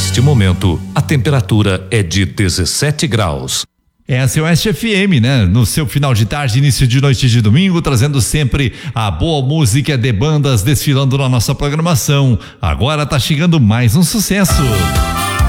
Neste momento, a temperatura é de 17 graus. Essa é o Oeste FM, né? No seu final de tarde, início de noite de domingo, trazendo sempre a boa música de bandas desfilando na nossa programação. Agora tá chegando mais um sucesso.